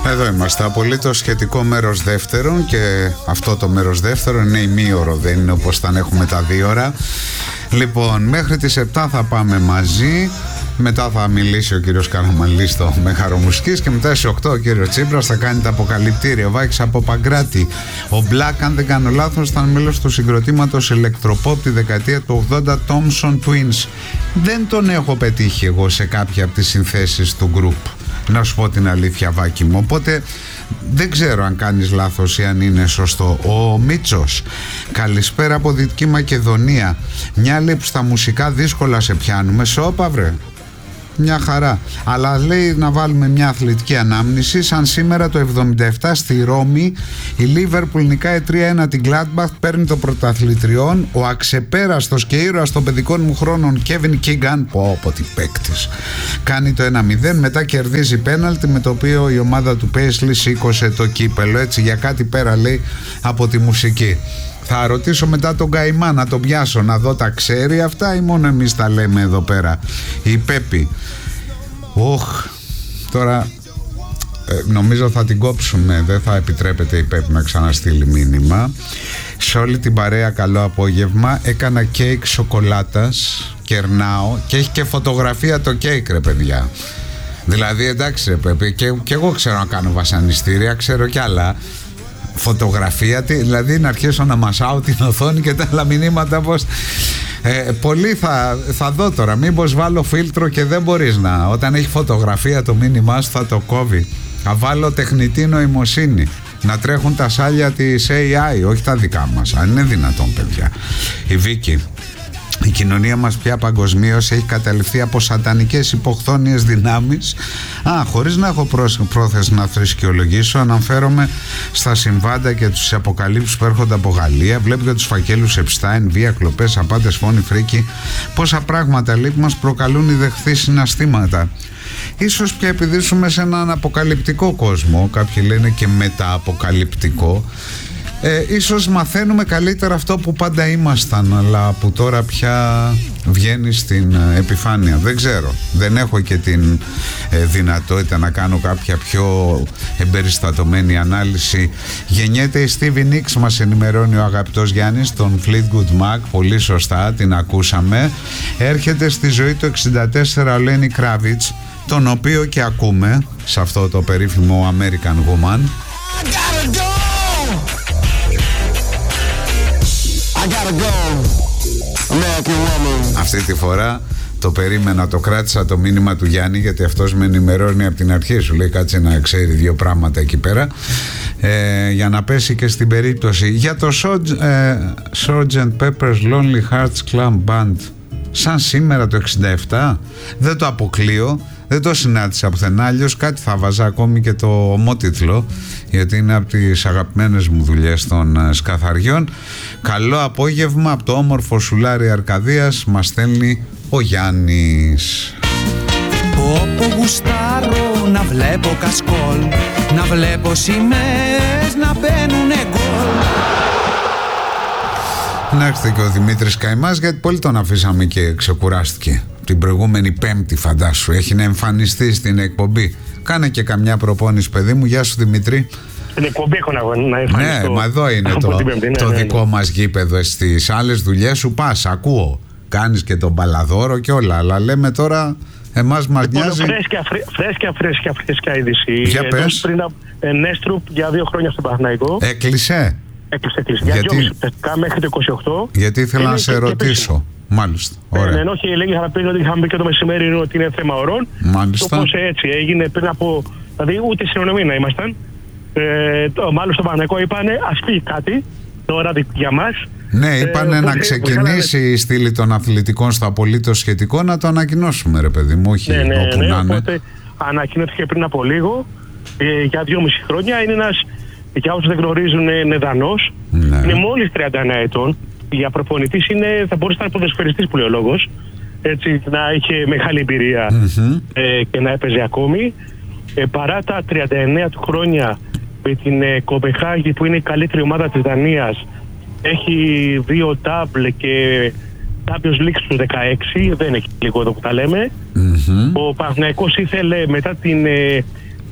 Εδώ είμαστε, απολύτως σχετικό μέρος δεύτερον, και αυτό το μέρος δεύτερον είναι ημίωρο, δεν είναι όπως θα έχουμε τα 2 ώρα. Λοιπόν, μέχρι τις 7 θα πάμε μαζί. Μετά θα μιλήσει ο κύριος Καραμανλής στο Μέγαρο Μουσικής και μετά στις 8 ο κύριος Τσίπρας θα κάνει τα αποκαλυπτήρια. Ο Βάκης από Παγκράτη. Ο Μπλακ, αν δεν κάνω λάθος, ήταν μέλος του συγκροτήματος Electropop τη δεκαετία του 80, Thompson Twins. Δεν τον έχω πετύχει εγώ σε κάποια από τις συνθέσεις του group, να σου πω την αλήθεια, Βάκη μου, οπότε δεν ξέρω αν κάνεις λάθος ή αν είναι σωστό. Ο Μίτσος, καλησπέρα από Δυτική Μακεδονία. Μια λέει που στα μουσικά δύσκολα σε πιάνουμε. Σώπα βρε, μια χαρά. Αλλά λέει να βάλουμε μια αθλητική ανάμνηση. Σαν σήμερα το 77 στη Ρώμη η Λίβερπουλ νικάει 3-1 την Gladbach, παίρνει το πρωταθλητριόν. Ο αξεπέραστος και ήρωας των παιδικών μου χρόνων Kevin Keegan, πω τι παίκτης, κάνει το 1-0. Μετά κερδίζει πέναλτι, με το οποίο η ομάδα του Paisley σήκωσε το κύπελο. Έτσι, για κάτι πέρα λέει από τη μουσική. Θα ρωτήσω μετά τον Καϊμά να τον πιάσω, να δω τα ξέρει αυτά ή μόνο εμείς τα λέμε εδώ πέρα. Η Πέπη, τώρα νομίζω θα την κόψουμε, δεν θα επιτρέπεται η Πέπη να ξαναστείλει μήνυμα. Σε όλη την παρέα καλό απόγευμα. Έκανα κέικ σοκολάτας, κερνάω και έχει και φωτογραφία το κέικ, ρε παιδιά. Δηλαδή εντάξει ρε Πέπη, και εγώ ξέρω να κάνω βασανιστήρια, ξέρω κι άλλα. Φωτογραφία, δηλαδή να αρχίσω να μασάω την οθόνη και τα άλλα μηνύματα πως πολύ θα δω τώρα, μήπως βάλω φίλτρο και δεν μπορείς να, όταν έχει φωτογραφία το μήνυμά σου θα το κόβει. Θα βάλω τεχνητή νοημοσύνη, να τρέχουν τα σάλια της AI, όχι τα δικά μας, αν είναι δυνατόν παιδιά. Η Βίκη, η κοινωνία μας πια παγκοσμίως έχει καταληφθεί από σατανικές υποχθόνιες δυνάμεις. Χωρίς να έχω πρόθεση να θρησκεολογήσω, αναφέρομαι στα συμβάντα και τους αποκαλύψεις που έρχονται από Γαλλία. Βλέπω και τους φακέλους Epstein, βία, κλοπές, απάτες, φόνοι, φρίκη. Πόσα πράγματα λέει που μας προκαλούν οι δεχθείς συναισθήματα. Ίσως πια επειδή ζούμε σε έναν αποκαλυπτικό κόσμο, κάποιοι λένε και μετααποκαλυπτικό, ίσως μαθαίνουμε καλύτερα αυτό που πάντα ήμασταν, αλλά που τώρα πια βγαίνει στην επιφάνεια. Δεν ξέρω, δεν έχω και την δυνατότητα να κάνω κάποια πιο εμπεριστατωμένη ανάλυση. Γεννιέται η Stevie Nicks, μας ενημερώνει ο αγαπητός Γιάννης, τον Fleetwood Mac, πολύ σωστά, την ακούσαμε. Έρχεται στη ζωή το 64 ο Lenny Kravitz, τον οποίο και ακούμε σε αυτό το περίφημο American Woman. Αυτή τη φορά το περίμενα, το κράτησα το μήνυμα του Γιάννη, γιατί αυτός με ενημερώνει από την αρχή, σου λέει κάτσε να ξέρει 2 πράγματα εκεί πέρα, για να πέσει και στην περίπτωση. Για το Sgt. Pepper's Lonely Hearts Club Band, σαν σήμερα το 67, δεν το αποκλείω, δεν το συνάντησα πουθενά, αλλιώς κάτι θα βάζα ακόμη και το ομότιτλο, γιατί είναι από τις αγαπημένες μου δουλειές των σκαθαριών. Καλό απόγευμα από το όμορφο Σουλάρι Αρκαδίας, μας στέλνει ο Γιάννης. Όπου γουστάρω να βλέπω κασκόλ, να βλέπω σημαίες να μπαίνουνε γκολ. Να έρθει και ο Δημήτρης Καϊμάς, γιατί πολύ τον αφήσαμε και ξεκουράστηκε. Την προηγούμενη Πέμπτη φαντάσου έχει να εμφανιστεί στην εκπομπή. Κάνε και καμιά προπόνηση παιδί μου. Γεια σου Δημήτρη. Στην εκπομπή έχω να εμφανιστώ. Ναι, μα εδώ είναι το δικό μας γήπεδο. Στις άλλες δουλειές σου πας, ακούω. Κάνεις και τον μπαλαδόρο και όλα, αλλά λέμε τώρα εμάς μας νοιάζει. Φρέσκια είδηση. Για πες. Πριν από Νέστρουπ για 2 χρόνια στον Παναθηναϊκό. Έκλεισε. Για 2,5 μέχρι το 28. Γιατί ήθελα να σε ρωτήσω. Μάλιστα. Ωραία. Όχι, έλεγε θα πει ότι είχαμε και το μεσημέρι ότι είναι θέμα ωρών. Μάλιστα. Όπως έτσι έγινε πριν από. Δηλαδή ούτε συνονομοί να ήμασταν. Μάλλον στο Παναθηναϊκό είπανε ας πει κάτι τώρα για μας. Ναι, είπανε να ξεκινήσει η στήλη των αθλητικών στο απολύτως σχετικό, να το ανακοινώσουμε ρε παιδί μου, όχι όπου να είναι. Οπότε ανακοινώθηκε πριν από λίγο για 2,5 χρόνια. Είναι ένας, για όσους δεν γνωρίζουν, είναι Δανός. Ναι. Είναι μόλις 39 ετών. Για προπονητής θα μπορούσε να είναι ποδοσφαιριστής που λέει ο λόγος. Έτσι, να είχε μεγάλη εμπειρία και να έπαιζε ακόμη. Παρά τα 39 του χρόνια με την Κοπεχάγη, που είναι η καλύτερη ομάδα της Δανίας, έχει 2 τάμπλ και Champions League στους 16, δεν έχει λίγο εδώ που τα λέμε. Ο Παναθηναϊκός ήθελε μετά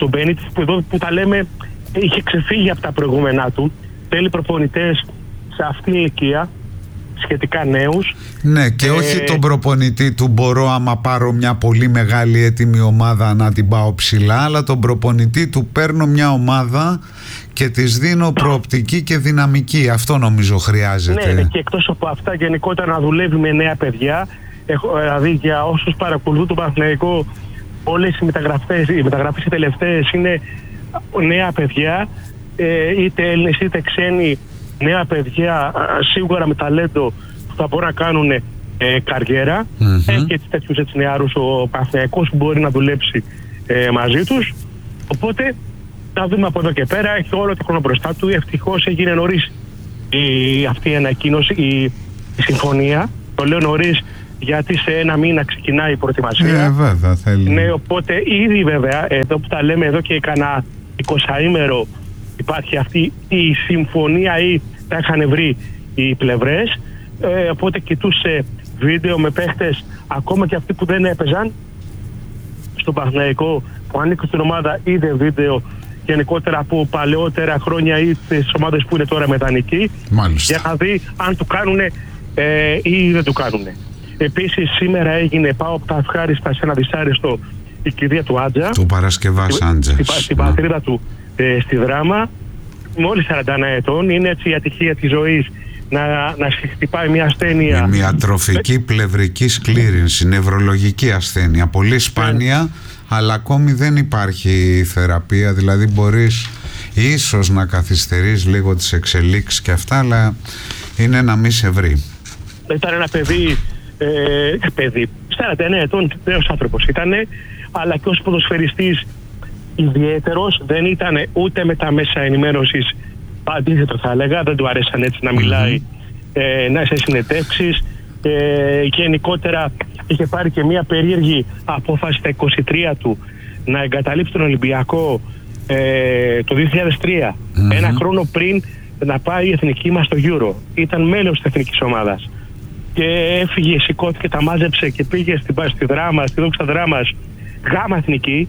τον Μπένιτς, που τα λέμε είχε ξεφύγει από τα προηγούμενά του. Θέλει προπονητές σε αυτήν την ηλικία, σχετικά νέους. Ναι, και όχι τον προπονητή του μπορώ άμα πάρω μια πολύ μεγάλη έτοιμη ομάδα να την πάω ψηλά, αλλά τον προπονητή του παίρνω μια ομάδα και της δίνω προοπτική και δυναμική. Αυτό νομίζω χρειάζεται. Ναι, και εκτός από αυτά γενικότερα να δουλεύει με νέα παιδιά. Δηλαδή για όσους παρακολουθούν τον Παναθηναϊκό, όλες οι μεταγραφές οι τελευταίες είναι νέα παιδιά, είτε Έλληνες είτε ξένοι, νέα παιδιά σίγουρα με ταλέντο που θα μπορούν να κάνουν καριέρα. Έχει και τέτοιους νεαρούς ο Παναθηναϊκός που μπορεί να δουλέψει μαζί τους. Οπότε θα δούμε από εδώ και πέρα, έχει όλο το χρόνο μπροστά του. Ευτυχώς έγινε νωρίς αυτή η ανακοίνωση, η συμφωνία. Το λέω νωρίς γιατί σε ένα μήνα ξεκινάει η προετοιμασία. Βέβαια, θέλει. Ναι, οπότε ήδη βέβαια, εδώ που τα λέμε εδώ και κανένα 20ημερο, υπάρχει αυτή η συμφωνία ή τα είχαν βρει οι πλευρές. Οπότε κοιτούσε βίντεο με παίχτες, ακόμα και αυτοί που δεν έπαιζαν στον Παναθηναϊκό, που ανήκουν στην ομάδα, είδε βίντεο γενικότερα από παλαιότερα χρόνια ή τις ομάδες που είναι τώρα μετανικοί, για να δει αν του κάνουνε ή δεν του κάνουνε. Επίσης σήμερα έγινε, πάω από τα ευχάριστα σε ένα δυσάρεστο, η κηδεία του Άντζα, του Παρασκευάς Άντζας, στην πατρίδα του στη Δράμα, μόλις 41 ετών. Είναι έτσι η ατυχία της ζωής να χτυπάει μια ασθένεια, μια τροφική πλευρική σκλήρυνση, νευρολογική ασθένεια, πολύ σπάνια, αλλά ακόμη δεν υπάρχει θεραπεία. Δηλαδή μπορείς ίσως να καθυστερείς λίγο τις εξελίξεις και αυτά, αλλά είναι να μην σε βρει. Ήταν ένα παιδί 49 ετών, νέος άνθρωπος ήτανε, αλλά και ως ποδοσφαιριστής ιδιαίτερος. Δεν ήταν ούτε με τα μέσα ενημέρωσης, αντίθετο θα έλεγα, δεν του αρέσαν έτσι να μιλάει, να σε συνεντεύξεις. Γενικότερα είχε πάρει και μια περίεργη απόφαση στα 23 του να εγκαταλείψει τον Ολυμπιακό το 2003, ένα χρόνο πριν να πάει η εθνική μας στο Euro. Ήταν μέλος της εθνικής ομάδας και έφυγε, σηκώθηκε, τα μάζεψε και πήγε στη Δράμα, στη Δόξα Δράμας, γάμα εθνική.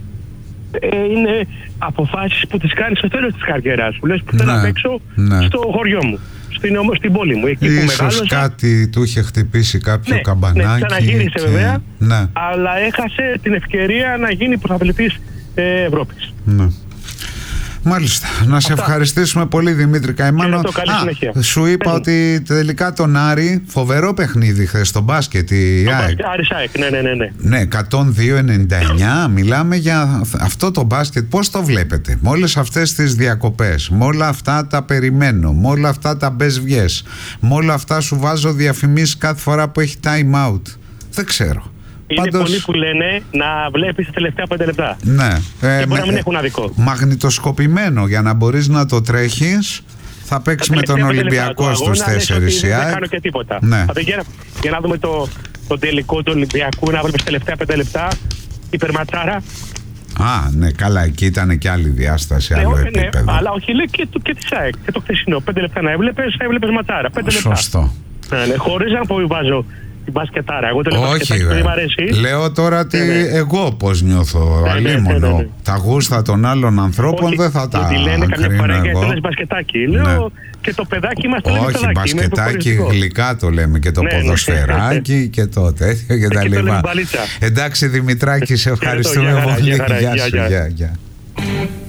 Είναι αποφάσεις που τις κάνεις στο τέλος της καριέρας. Που λες που θέλω να παίξω στο χωριό μου, στην πόλη μου, εκεί που μεγάλωσα. Κάτι του είχε χτυπήσει κάποιο καμπανάκι. Ναι, ξαναγύρισε βέβαια, αλλά έχασε την ευκαιρία να γίνει πρωταθλητής Ευρώπης. Ναι. Μάλιστα. Να σε ευχαριστήσουμε πολύ, Δημήτρη Καημάνο. Σου είπα ότι τελικά τον Άρη, φοβερό παιχνίδι χθες στο μπάσκετ, η ΑΕΚ. Άρης ΑΕΚ, ναι. Ναι, 102-99. Μιλάμε για αυτό το μπάσκετ. Πώς το βλέπετε? Με όλες αυτές τις διακοπές, με όλα αυτά τα περιμένω, με όλα αυτά τα μπες-βγες, με όλα αυτά σου βάζω διαφημίσεις κάθε φορά που έχει time out. Δεν ξέρω. Είναι πολλοί που λένε να βλέπεις τα τελευταία 5 λεπτά. Ναι. Και μπορεί να μην έχουν άδικο. Μαγνητοσκοπημένο για να μπορείς να το τρέχεις. Θα παίξει με τον Ολυμπιακό στους 4. Δεν κάνω και τίποτα. Ναι. Για να δούμε το τελικό του Ολυμπιακού, να βλέπεις τα τελευταία 5 λεπτά. Υπερματσάρα. Ναι, καλά, εκεί ήταν και άλλη διάσταση, άλλο επίπεδο. Αλλά όχι, λέει και τη ΣΑΕΚ. Και το χθεσινό. 5 λεπτά να έβλεπες ματσάρα. 5 λεπτά. Σωστό. Ναι, χωρίς να αποβιβάζω την μπασκετάρα. Εγώ το λέω όχι, λέω τώρα εγώ πώς νιώθω. Αλίμονο. Τα γούστα των άλλων ανθρώπων δεν θα τα λένε καμιά φορά εγώ. Και το λες μπασκετάκι. Λέω και το παιδάκι μας το λέμε παιδάκι. Όχι, μπασκετάκι γλυκά το λέμε, και το ποδοσφαιράκι και το τέτοιο και τα λοιπά. Εντάξει, Δημητράκη, σε ευχαριστούμε πολύ. Γεια σου.